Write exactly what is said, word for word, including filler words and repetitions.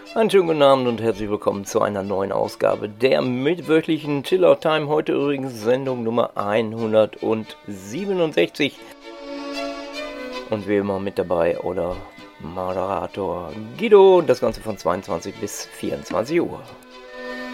Einen schönen guten Abend und herzlich willkommen zu einer neuen Ausgabe der mitwöchlichen Chillout Time. Heute übrigens Sendung Nummer hundertsiebenundsechzig. Und wie immer mit dabei oder Moderator Guido. Das Ganze von zweiundzwanzig bis vierundzwanzig Uhr.